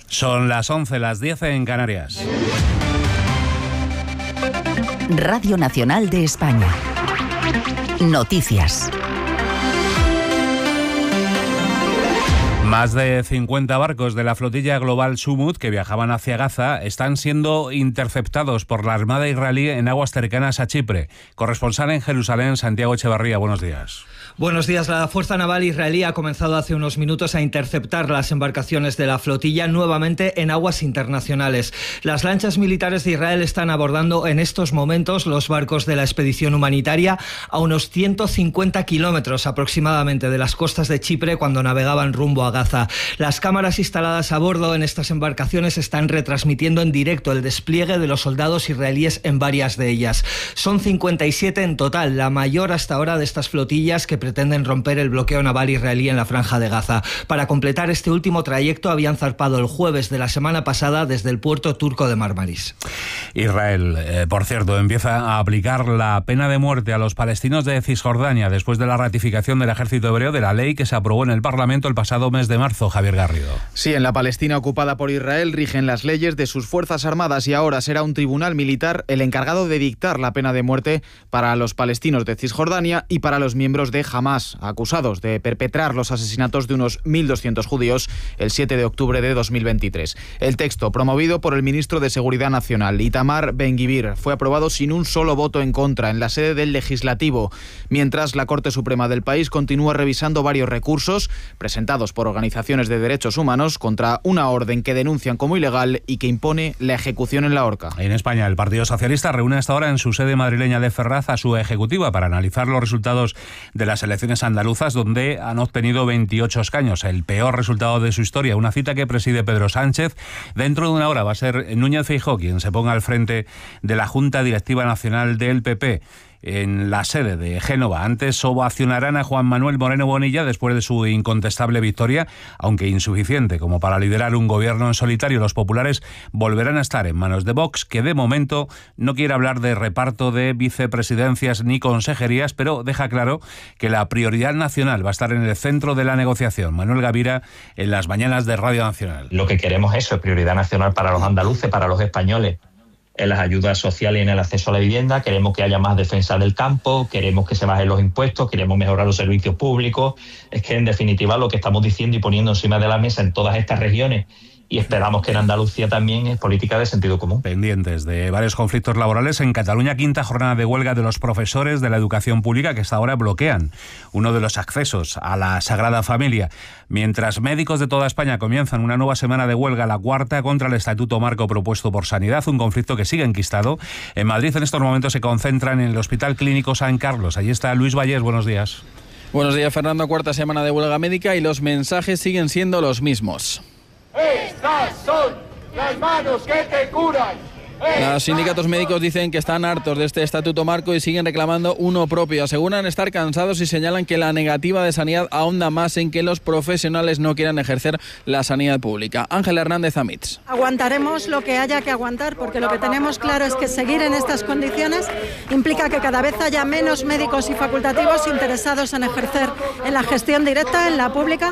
Son las 11, las 10 en Canarias. Radio Nacional de España. Noticias. Más de 50 barcos de la flotilla global Sumud que viajaban hacia Gaza están siendo interceptados por la Armada israelí en aguas cercanas a Chipre. Corresponsal en Jerusalén, Santiago Echevarría, buenos días. Buenos días. La Fuerza Naval israelí ha comenzado hace unos minutos a interceptar las embarcaciones de la flotilla nuevamente en aguas internacionales. Las lanchas militares de Israel están abordando en estos momentos los barcos de la expedición humanitaria a unos 150 kilómetros aproximadamente de las costas de Chipre cuando navegaban rumbo a Gaza. Las cámaras instaladas a bordo en estas embarcaciones están retransmitiendo en directo el despliegue de los soldados israelíes en varias de ellas. Son 57 en total, la mayor hasta ahora de estas flotillas que pretenden romper el bloqueo naval israelí en la Franja de Gaza. Para completar este último trayecto habían zarpado el jueves de la semana pasada desde el puerto turco de Marmaris. Israel, por cierto, empieza a aplicar la pena de muerte a los palestinos de Cisjordania después de la ratificación del ejército hebreo de la ley que se aprobó en el Parlamento el pasado mes de marzo. Javier Garrido. Sí, en la Palestina ocupada por Israel rigen las leyes de sus fuerzas armadas y ahora será un tribunal militar el encargado de dictar la pena de muerte para los palestinos de Cisjordania y para los miembros de Hamás, acusados de perpetrar los asesinatos de unos 1.200 judíos el 7 de octubre de 2023. El texto, promovido por el ministro de Seguridad Nacional, Itamar Ben-Gvir, fue aprobado sin un solo voto en contra en la sede del Legislativo, mientras la Corte Suprema del país continúa revisando varios recursos presentados por organizaciones de derechos humanos contra una orden que denuncian como ilegal y que impone la ejecución en la horca. En España, el Partido Socialista reúne hasta ahora en su sede madrileña de Ferraz a su ejecutiva para analizar los resultados de las elecciones andaluzas, donde han obtenido 28 escaños, el peor resultado de su historia. Una cita que preside Pedro Sánchez. Dentro de una hora va a ser Núñez Feijóo quien se ponga al frente de la Junta Directiva Nacional del PP en la sede de Génova. Antes ovacionarán a Juan Manuel Moreno Bonilla después de su incontestable victoria, aunque insuficiente como para liderar un gobierno en solitario. Los populares volverán a estar en manos de Vox, que de momento no quiere hablar de reparto de vicepresidencias ni consejerías, pero deja claro que la prioridad nacional va a estar en el centro de la negociación. Manuel Gavira, en las mañanas de Radio Nacional. Lo que queremos es eso, prioridad nacional para los andaluces, para los españoles, en las ayudas sociales y en el acceso a la vivienda. Queremos que haya más defensa del campo, queremos que se bajen los impuestos, queremos mejorar los servicios públicos. Es que, en definitiva, lo que estamos diciendo y poniendo encima de la mesa en todas estas regiones, y esperamos que en Andalucía también, es política de sentido común. Pendientes de varios conflictos laborales en Cataluña, quinta jornada de huelga de los profesores de la educación pública que hasta ahora bloquean uno de los accesos a la Sagrada Familia. Mientras médicos de toda España comienzan una nueva semana de huelga, la cuarta, contra el Estatuto Marco propuesto por Sanidad, un conflicto que sigue enquistado. En Madrid en estos momentos se concentran en el Hospital Clínico San Carlos. Allí está Luis Vallés, buenos días. Buenos días, Fernando. Cuarta semana de huelga médica y los mensajes siguen siendo los mismos. Estas son las manos que te curan. Los sindicatos médicos dicen que están hartos de este estatuto marco y siguen reclamando uno propio. Aseguran estar cansados y señalan que la negativa de sanidad ahonda más en que los profesionales no quieran ejercer la sanidad pública. Ángela Hernández Amitz. Aguantaremos lo que haya que aguantar, porque lo que tenemos claro es que seguir en estas condiciones implica que cada vez haya menos médicos y facultativos interesados en ejercer en la gestión directa, en la pública.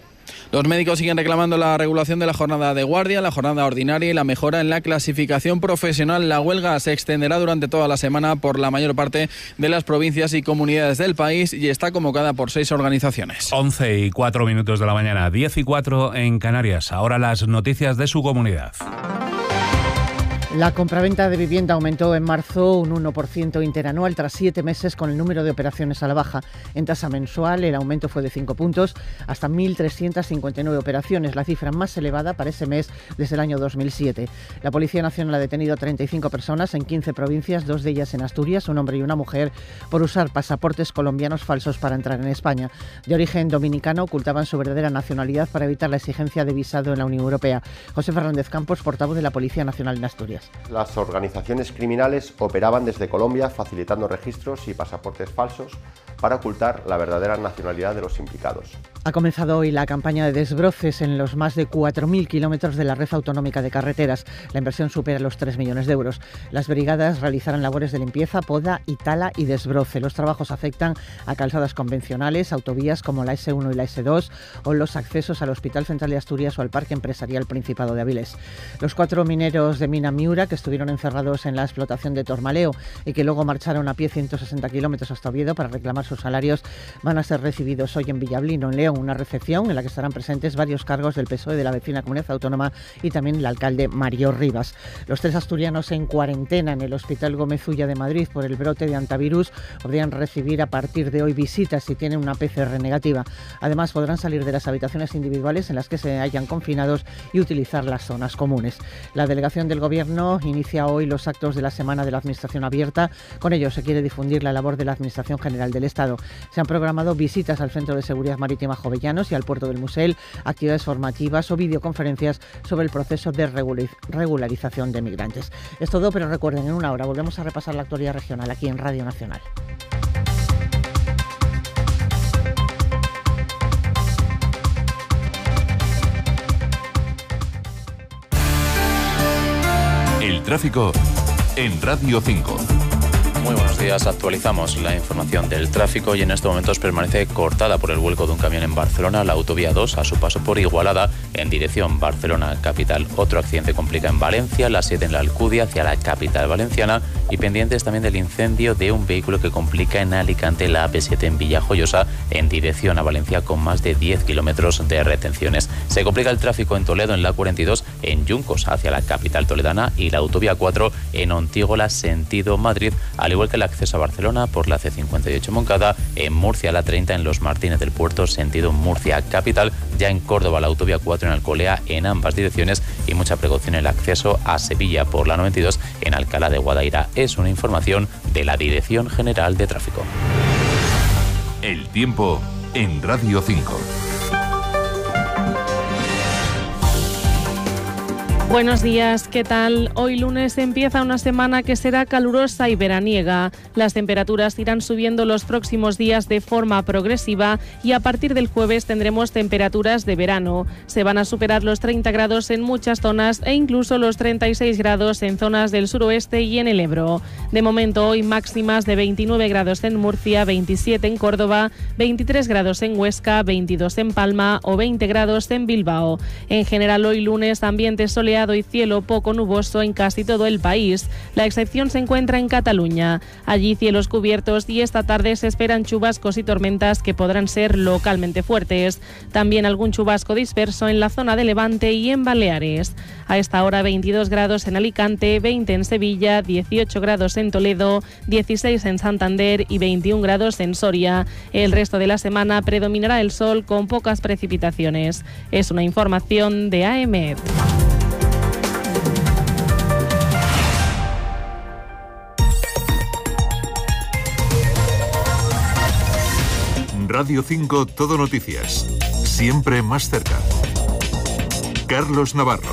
Los médicos siguen reclamando la regulación de la jornada de guardia, la jornada ordinaria y la mejora en la clasificación profesional. La huelga se extenderá durante toda la semana por la mayor parte de las provincias y comunidades del país y está convocada por 6 organizaciones. 11:04 de la mañana, 10:04 en Canarias. Ahora las noticias de su comunidad. La compraventa de vivienda aumentó en marzo un 1% interanual tras 7 meses con el número de operaciones a la baja. En tasa mensual el aumento fue de 5 puntos hasta 1.359 operaciones, la cifra más elevada para ese mes desde el año 2007. La Policía Nacional ha detenido a 35 personas en 15 provincias, 2 de ellas en Asturias, un hombre y una mujer, por usar pasaportes colombianos falsos para entrar en España. De origen dominicano, ocultaban su verdadera nacionalidad para evitar la exigencia de visado en la Unión Europea. José Fernández Campos, portavoz de la Policía Nacional en Asturias. Las organizaciones criminales operaban desde Colombia facilitando registros y pasaportes falsos para ocultar la verdadera nacionalidad de los implicados. Ha comenzado hoy la campaña de desbroces en los más de 4.000 kilómetros de la red autonómica de carreteras. La inversión supera los 3 millones de euros. Las brigadas realizarán labores de limpieza, poda y tala y desbroce. Los trabajos afectan a calzadas convencionales, autovías como la S1 y la S2 o los accesos al Hospital Central de Asturias o al Parque Empresarial Principado de Avilés. Los 4 mineros de Mina Miura, que estuvieron encerrados en la explotación de Tormaleo y que luego marcharon a pie 160 kilómetros hasta Oviedo para reclamar sus salarios, van a ser recibidos hoy en Villablino, en León, una recepción en la que estarán presentes varios cargos del PSOE de la vecina comunidad autónoma y también el alcalde Mario Rivas. Los 3 asturianos en cuarentena en el Hospital Gómez Ulla de Madrid por el brote de antivirus podrían recibir a partir de hoy visitas si tienen una PCR negativa. Además, podrán salir de las habitaciones individuales en las que se hayan confinados y utilizar las zonas comunes. La delegación del Gobierno inicia hoy los actos de la Semana de la Administración Abierta. Con ello se quiere difundir la labor de la Administración General del Estado. Se han programado visitas al Centro de Seguridad Marítima Jovellanos y al puerto del Musel, actividades formativas o videoconferencias sobre el proceso de regularización de migrantes. Es todo, pero recuerden, en una hora volvemos a repasar la actualidad regional aquí en Radio Nacional. El tráfico en Radio 5. Muy buenos días, actualizamos la información del tráfico y en estos momentos permanece cortada por el vuelco de un camión en Barcelona, la autovía 2 a su paso por Igualada en dirección Barcelona capital. Otro accidente complica en Valencia, la 7 en la Alcudia hacia la capital valenciana y pendientes también del incendio de un vehículo que complica en Alicante la AP7 en Villajoyosa en dirección a Valencia con más de 10 kilómetros de retenciones. Se complica el tráfico en Toledo en la 42 en Yuncos hacia la capital toledana y la autovía 4 en Ontígola sentido Madrid, al igual que el acceso a Barcelona por la C58 Moncada, en Murcia la 30 en Los Martínez del Puerto sentido Murcia capital, ya en Córdoba la autovía 4 en Alcolea en ambas direcciones y mucha precaución en el acceso a Sevilla por la 92 en Alcalá de Guadaira. Es una información de la Dirección General de Tráfico. El tiempo en Radio 5. Buenos días, ¿qué tal? Hoy lunes empieza una semana que será calurosa y veraniega. Las temperaturas irán subiendo los próximos días de forma progresiva y a partir del jueves tendremos temperaturas de verano. Se van a superar los 30 grados en muchas zonas e incluso los 36 grados en zonas del suroeste y en el Ebro. De momento hoy máximas de 29 grados en Murcia, 27 en Córdoba, 23 grados en Huesca, 22 en Palma o 20 grados en Bilbao. En general hoy lunes ambiente soleado y cielo poco nuboso en casi todo el país. La excepción se encuentra en Cataluña. Allí cielos cubiertos y esta tarde se esperan chubascos y tormentas que podrán ser localmente fuertes. También algún chubasco disperso en la zona de Levante y en Baleares. A esta hora 22 grados en Alicante, 20 en Sevilla, 18 grados en Toledo, 16 en Santander y 21 grados en Soria. El resto de la semana predominará el sol con pocas precipitaciones. Es una información de AEMET. Radio 5 Todo Noticias. Siempre más cerca. Carlos Navarro.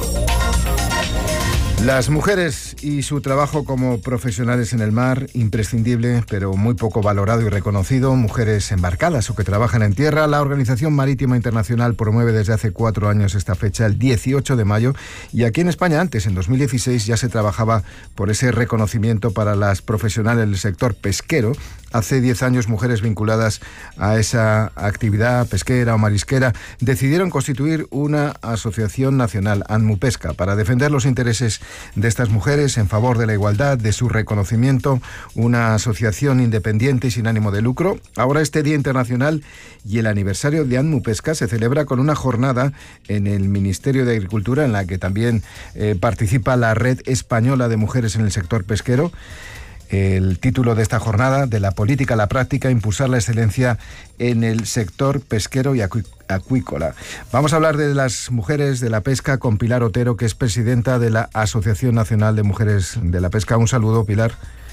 Las mujeres y su trabajo como profesionales en el mar, imprescindible, pero muy poco valorado y reconocido. Mujeres embarcadas o que trabajan en tierra. La Organización Marítima Internacional promueve desde hace 4 años esta fecha, el 18 de mayo. Y aquí en España antes, en 2016, ya se trabajaba por ese reconocimiento para las profesionales del sector pesquero. Hace 10 años, mujeres vinculadas a esa actividad pesquera o marisquera decidieron constituir una asociación nacional, ANMUPESCA, para defender los intereses de estas mujeres en favor de la igualdad, de su reconocimiento, una asociación independiente y sin ánimo de lucro. Ahora este Día Internacional y el aniversario de ANMUPESCA se celebra con una jornada en el Ministerio de Agricultura en la que también participa la Red Española de Mujeres en el Sector Pesquero. El título de esta jornada, de la política a la práctica, impulsar la excelencia en el sector pesquero y acuícola. Vamos a hablar de las mujeres de la pesca con Pilar Otero, que es presidenta de la Asociación Nacional de Mujeres de la Pesca. Un saludo, Pilar.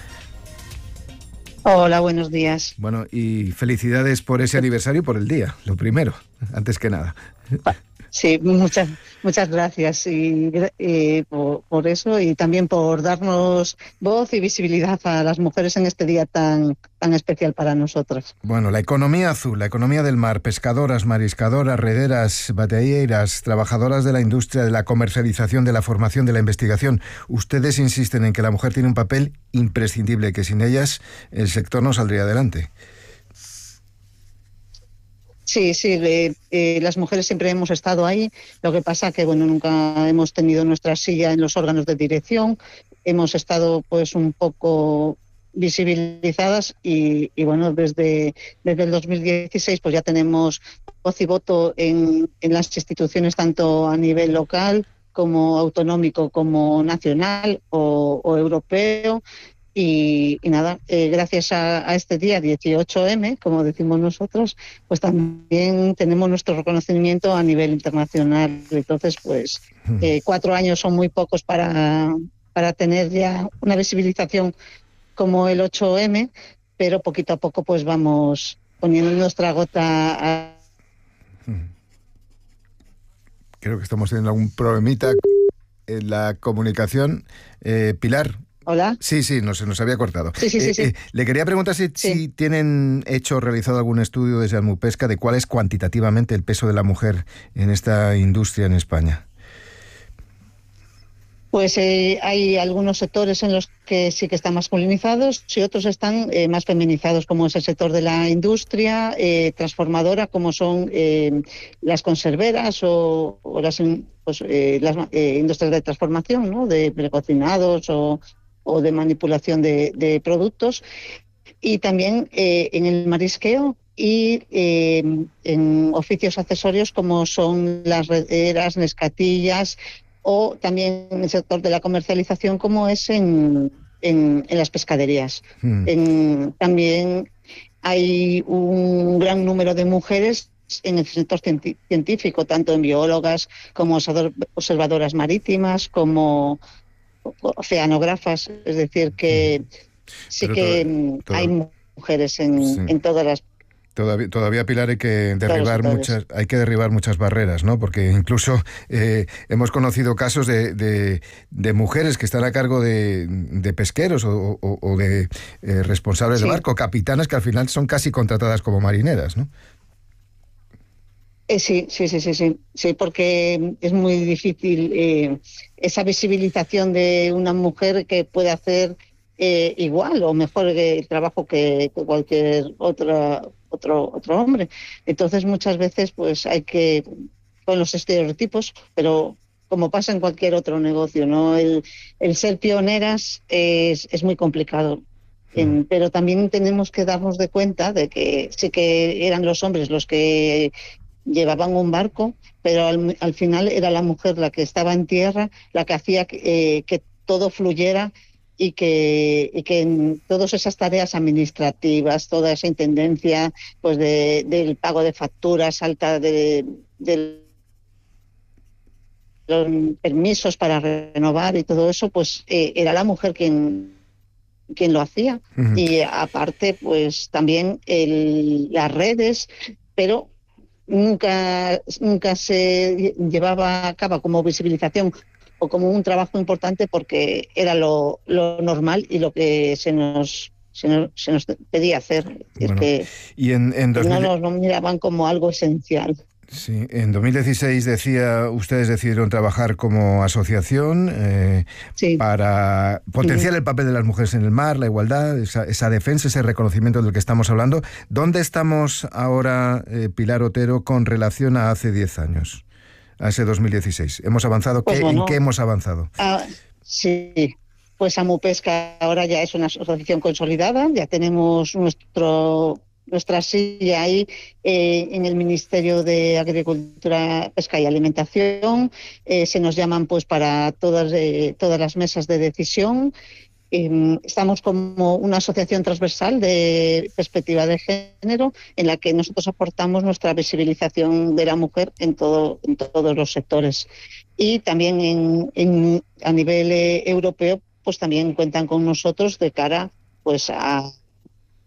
Hola, buenos días. Bueno, y felicidades por ese aniversario y por el día, lo primero, antes que nada. Sí, muchas gracias por eso y también por darnos voz y visibilidad a las mujeres en este día tan especial para nosotras. Bueno, la economía azul, la economía del mar, pescadoras, mariscadoras, rederas, bateeiras, trabajadoras de la industria, de la comercialización, de la formación, de la investigación. Ustedes insisten en que la mujer tiene un papel imprescindible, que sin ellas el sector no saldría adelante. Sí, las mujeres siempre hemos estado ahí. Lo que pasa que nunca hemos tenido nuestra silla en los órganos de dirección. Hemos estado pues un poco visibilizadas y desde el 2016 pues ya tenemos voz y voto en las instituciones tanto a nivel local como autonómico como nacional o europeo. Y nada, gracias a este día 18M, como decimos nosotros, pues también tenemos nuestro reconocimiento a nivel internacional. Entonces, pues 4 años son muy pocos para tener ya una visibilización como el 8M, pero poquito a poco pues vamos poniendo nuestra gota a... Creo que estamos teniendo algún problemita en la comunicación. Pilar. Hola. Sí, nos había cortado. Sí. Le quería preguntar si tienen realizado algún estudio desde Almupesca de cuál es cuantitativamente el peso de la mujer en esta industria en España. Pues hay algunos sectores en los que sí que están masculinizados y otros están más feminizados, como es el sector de la industria transformadora, como son las conserveras o las industrias de transformación, ¿no? De precocinados o de manipulación de productos, y también en el marisqueo y en oficios accesorios como son las rederas, nescatillas, o también en el sector de la comercialización como es en las pescaderías. También hay un gran número de mujeres en el sector científico, tanto en biólogas como observadoras marítimas, como oceanógrafas, es decir, que sí que hay mujeres en todas las... Todavía, Pilar, hay que derribar muchas barreras, ¿no? Porque incluso hemos conocido casos de mujeres que están a cargo de pesqueros o de responsables de barco, capitanas, que al final son casi contratadas como marineras, ¿no? Sí, porque es muy difícil esa visibilización de una mujer que puede hacer igual o mejor el trabajo que cualquier otro hombre. Entonces muchas veces pues hay que, con los estereotipos, pero como pasa en cualquier otro negocio, ¿no? El ser pioneras es muy complicado. Pero también tenemos que darnos de cuenta de que sí que eran los hombres los que llevaban un barco, pero al final era la mujer la que estaba en tierra, la que hacía que todo fluyera y que en todas esas tareas administrativas, toda esa intendencia pues del pago de facturas, alta de los permisos para renovar y todo eso, pues era la mujer quien lo hacía. Y aparte pues también las redes, pero nunca se llevaba a cabo como visibilización o como un trabajo importante porque era lo normal y lo que se nos pedía hacer. Bueno, que no nos miraban como algo esencial. Sí, en 2016 ustedes decidieron trabajar como asociación para potenciar el papel de las mujeres en el mar, la igualdad, esa defensa, ese reconocimiento del que estamos hablando. ¿Dónde estamos ahora, Pilar Otero, con relación a hace 10 años, a ese 2016? ¿Hemos avanzado? Pues ¿En qué hemos avanzado? Sí, pues Amupesca ahora ya es una asociación consolidada, ya tenemos nuestra silla ahí en el Ministerio de Agricultura, Pesca y Alimentación. Se nos llaman pues para todas las mesas de decisión. Estamos como una asociación transversal de perspectiva de género en la que nosotros aportamos nuestra visibilización de la mujer en todos los sectores. Y también a nivel europeo pues también cuentan con nosotros de cara pues a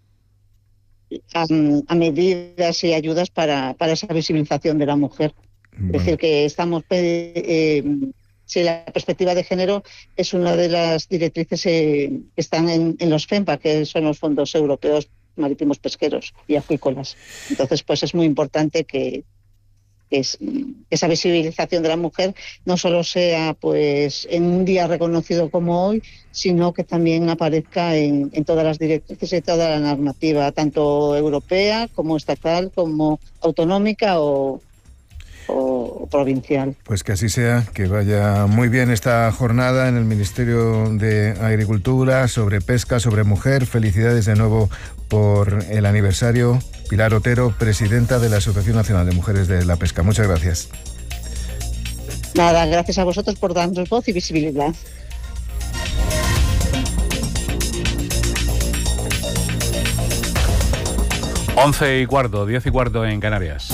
medidas y ayudas para esa visibilización de la mujer. Es decir, que estamos... Sí, la perspectiva de género es una de las directrices que están en los FEMPA, que son los fondos europeos marítimos pesqueros y acuícolas. Entonces, pues es muy importante que esa visibilización de la mujer no solo sea pues en un día reconocido como hoy, sino que también aparezca en todas las directrices y toda la normativa, tanto europea como estatal, como autonómica o provincial. Pues que así sea, que vaya muy bien esta jornada en el Ministerio de Agricultura sobre pesca, sobre mujer. Felicidades de nuevo por el aniversario. Pilar Otero, presidenta de la Asociación Nacional de Mujeres de la Pesca. Muchas gracias. Nada, gracias a vosotros por darnos voz y visibilidad. Once y cuarto, 10 y cuarto en Canarias.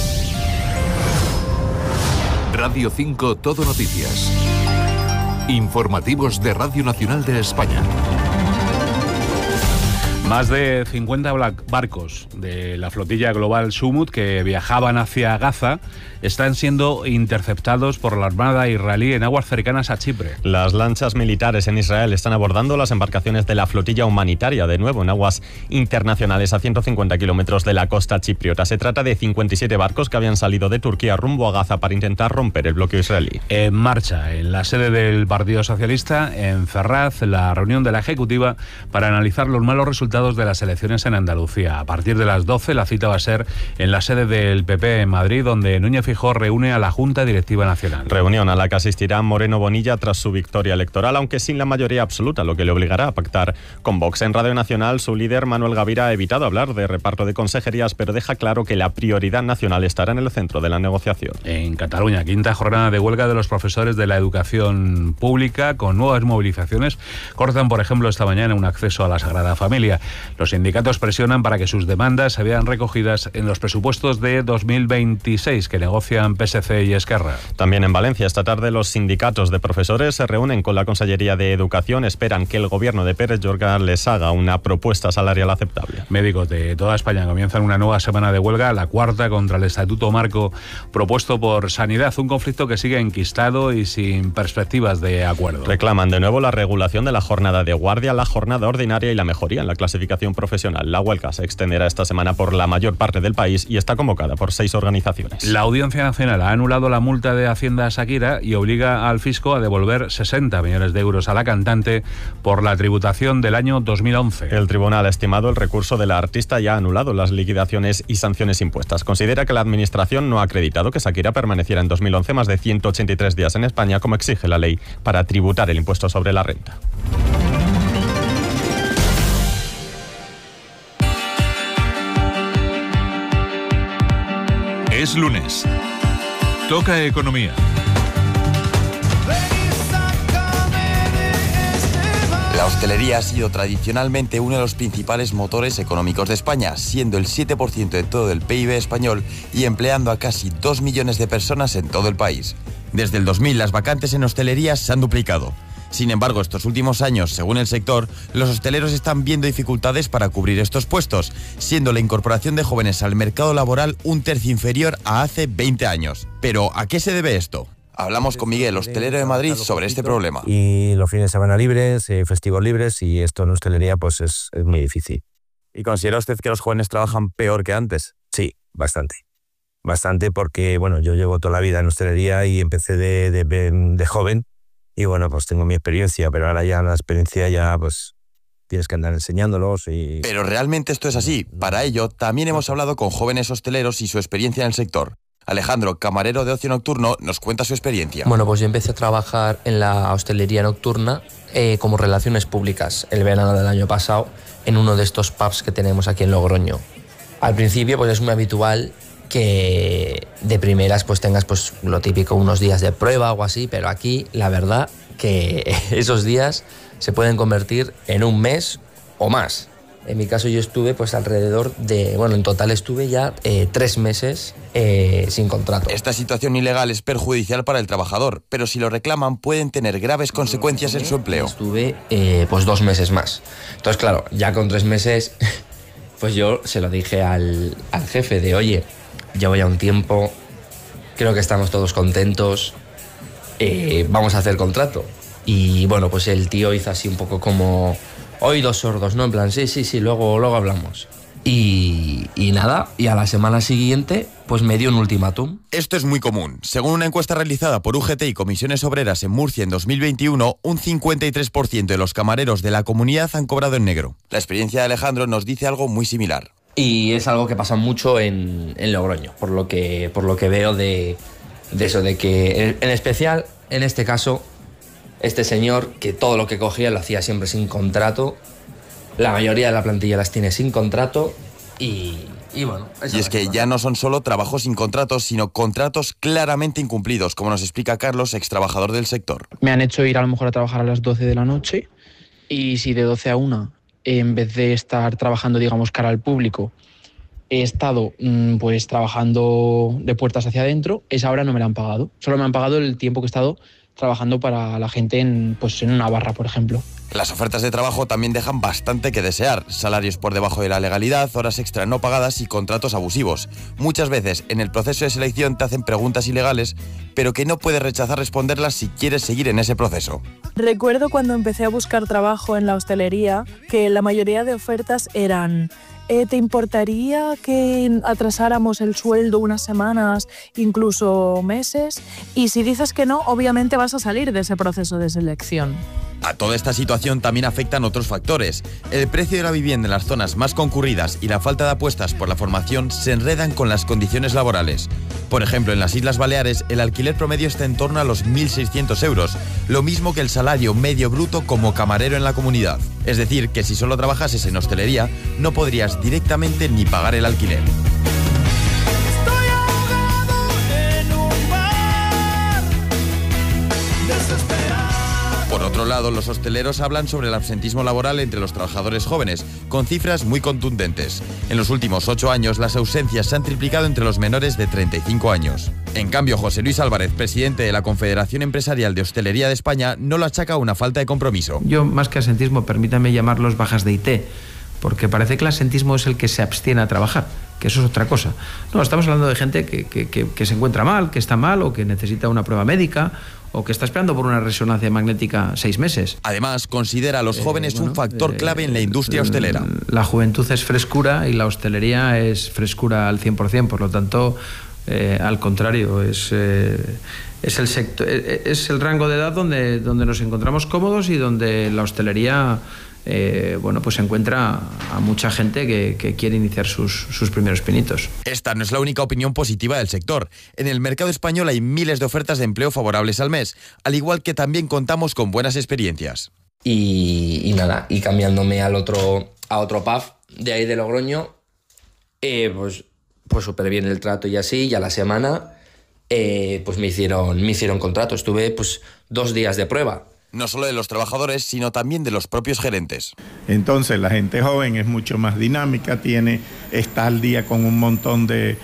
Radio 5 Todo Noticias. Informativos de Radio Nacional de España. Más de 50 barcos de la flotilla global Sumut que viajaban hacia Gaza están siendo interceptados por la Armada israelí en aguas cercanas a Chipre. Las lanchas militares en Israel están abordando las embarcaciones de la flotilla humanitaria, de nuevo en aguas internacionales a 150 kilómetros de la costa chipriota. Se trata de 57 barcos que habían salido de Turquía rumbo a Gaza para intentar romper el bloqueo israelí. En marcha, en la sede del Partido Socialista, en Ferraz, la reunión de la Ejecutiva para analizar los malos resultados de las elecciones en Andalucía. A partir de las 12 la cita va a ser en la sede del PP en Madrid, donde Núñez Feijóo reúne a la Junta Directiva Nacional. Reunión a la que asistirá Moreno Bonilla tras su victoria electoral, aunque sin la mayoría absoluta, lo que le obligará a pactar con Vox. En Radio Nacional, su líder Manuel Gavira ha evitado hablar de reparto de consejerías, pero deja claro que la prioridad nacional estará en el centro de la negociación. En Cataluña, quinta jornada de huelga de los profesores de la educación pública, con nuevas movilizaciones. Cortan, por ejemplo, esta mañana un acceso a la Sagrada Familia. Los sindicatos presionan para que sus demandas se vean recogidas en los presupuestos de 2026 que negocian PSC y Esquerra. También en Valencia, esta tarde, los sindicatos de profesores se reúnen con la Consellería de Educación. Esperan que el gobierno de Pérez Llorca les haga una propuesta salarial aceptable. Médicos de toda España comienzan una nueva semana de huelga, la cuarta contra el estatuto marco propuesto por Sanidad, un conflicto que sigue enquistado y sin perspectivas de acuerdo. Reclaman de nuevo la regulación de la jornada de guardia, la jornada ordinaria y la mejoría en la clasificación profesional. La huelga se extenderá esta semana por la mayor parte del país y está convocada por 6 organizaciones. La Audiencia Nacional ha anulado la multa de Hacienda a Shakira y obliga al fisco a devolver 60 millones de euros a la cantante por la tributación del año 2011. El tribunal ha estimado el recurso de la artista y ha anulado las liquidaciones y sanciones impuestas. Considera que la administración no ha acreditado que Shakira permaneciera en 2011 más de 183 días en España, como exige la ley para tributar el impuesto sobre la renta. Es lunes. Toca economía. La hostelería ha sido tradicionalmente uno de los principales motores económicos de España, siendo el 7% de todo el PIB español y empleando a casi 2 millones de personas en todo el país. Desde el 2000, las vacantes en hostelería se han duplicado. Sin embargo, estos últimos años, según el sector, los hosteleros están viendo dificultades para cubrir estos puestos, siendo la incorporación de jóvenes al mercado laboral un tercio inferior a hace 20 años. Pero, ¿a qué se debe esto? Hablamos con Miguel, hostelero de Madrid, sobre este problema. Y los fines de semana libres, festivos libres, y esto en hostelería pues es muy difícil. ¿Y considera usted que los jóvenes trabajan peor que antes? Sí, bastante. Bastante porque, bueno, yo llevo toda la vida en hostelería y empecé de joven. Y bueno, pues tengo mi experiencia, pero ahora ya la experiencia ya pues tienes que andar enseñándolos y... Pero realmente esto es así. Para ello, también hemos hablado con jóvenes hosteleros y su experiencia en el sector. Alejandro, camarero de ocio nocturno, nos cuenta su experiencia. Bueno, pues yo empecé a trabajar en la hostelería nocturna como relaciones públicas el verano del año pasado en uno de estos pubs que tenemos aquí en Logroño. Al principio pues es muy habitual que de primeras pues tengas pues lo típico, unos días de prueba o así, pero aquí la verdad que esos días se pueden convertir en un mes o más. En mi caso yo estuve pues alrededor de, bueno, en total estuve ya 3 meses sin contrato. Esta situación ilegal es perjudicial para el trabajador, pero si lo reclaman pueden tener graves consecuencias en su empleo. Estuve pues 2 meses más. Entonces claro, ya con 3 meses pues yo se lo dije al jefe de, oye, llevo ya un tiempo creo que estamos todos contentos, vamos a hacer contrato. Y bueno, pues el tío hizo así un poco como oídos sordos, ¿no? En plan, sí, luego hablamos. Y nada, y a la semana siguiente pues me dio un ultimátum. Esto es muy común. Según una encuesta realizada por UGT y Comisiones Obreras en Murcia en 2021, un 53% de los camareros de la comunidad han cobrado en negro. La experiencia de Alejandro nos dice algo muy similar. Y es algo que pasa mucho en Logroño, por lo que veo de eso, de que en especial, en este caso, este señor, que todo lo que cogía lo hacía siempre sin contrato, la mayoría de la plantilla las tiene sin contrato y bueno... Y es que ya no son solo trabajos sin contratos, sino contratos claramente incumplidos, como nos explica Carlos, ex trabajador del sector. Me han hecho ir a lo mejor a trabajar a las 12 de la noche y si de 12 a 1, en vez de estar trabajando, digamos, cara al público, he estado pues trabajando de puertas hacia adentro, esa hora no me la han pagado. Solo me han pagado el tiempo que he estado trabajando para la gente en una barra, por ejemplo. Las ofertas de trabajo también dejan bastante que desear. Salarios por debajo de la legalidad, horas extra no pagadas y contratos abusivos. Muchas veces en el proceso de selección te hacen preguntas ilegales, pero que no puedes rechazar responderlas si quieres seguir en ese proceso. Recuerdo cuando empecé a buscar trabajo en la hostelería que la mayoría de ofertas eran... ¿te importaría que atrasáramos el sueldo unas semanas, incluso meses? Y si dices que no, obviamente vas a salir de ese proceso de selección. A toda esta situación también afectan otros factores. El precio de la vivienda en las zonas más concurridas y la falta de apuestas por la formación se enredan con las condiciones laborales. Por ejemplo, en las Islas Baleares el alquiler promedio está en torno a los 1.600 euros, lo mismo que el salario medio bruto como camarero en la comunidad. Es decir, que si solo trabajases en hostelería, no podrías directamente ni pagar el alquiler. Por otro lado, los hosteleros hablan sobre el absentismo laboral entre los trabajadores jóvenes, con cifras muy contundentes. En los últimos 8 años, las ausencias se han triplicado entre los menores de 35 años. En cambio, José Luis Álvarez, presidente de la Confederación Empresarial de Hostelería de España, no lo achaca a una falta de compromiso. Yo, más que absentismo, permítame llamarlos bajas de IT, porque parece que el absentismo es el que se abstiene a trabajar, que eso es otra cosa. No, estamos hablando de gente que se encuentra mal, que está mal o que necesita una prueba médica o que está esperando por una resonancia magnética 6 meses. Además, considera a los jóvenes un factor clave en la industria hostelera. La juventud es frescura y la hostelería es frescura al 100%, por lo tanto, al contrario, es el sector, es el rango de edad donde nos encontramos cómodos y donde la hostelería pues encuentra a mucha gente que quiere iniciar sus primeros pinitos. Esta no es la única opinión positiva del sector. En el mercado español hay miles de ofertas de empleo favorables al mes, al igual que también contamos con buenas experiencias. Y nada, y cambiándome a otro pub de ahí de Logroño, pues súper bien el trato y así, y a la semana pues me hicieron contrato. Estuve pues 2 días de prueba. No solo de los trabajadores, sino también de los propios gerentes. Entonces la gente joven es mucho más dinámica, está al día con un montón de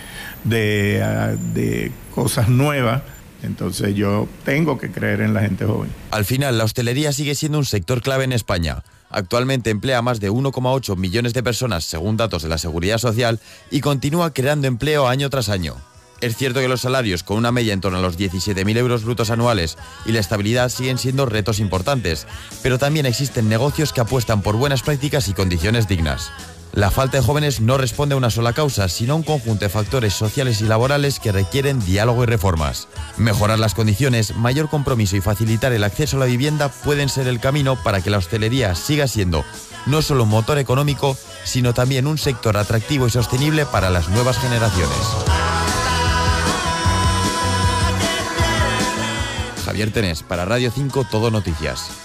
cosas nuevas. Entonces yo tengo que creer en la gente joven. Al final, la hostelería sigue siendo un sector clave en España. Actualmente emplea a más de 1,8 millones de personas, según datos de la Seguridad Social, y continúa creando empleo año tras año. Es cierto que los salarios, con una media en torno a los 17.000 euros brutos anuales, y la estabilidad siguen siendo retos importantes, pero también existen negocios que apuestan por buenas prácticas y condiciones dignas. La falta de jóvenes no responde a una sola causa, sino a un conjunto de factores sociales y laborales que requieren diálogo y reformas. Mejorar las condiciones, mayor compromiso y facilitar el acceso a la vivienda pueden ser el camino para que la hostelería siga siendo no solo un motor económico, sino también un sector atractivo y sostenible para las nuevas generaciones. Javier Tenés, para Radio 5, Todo Noticias.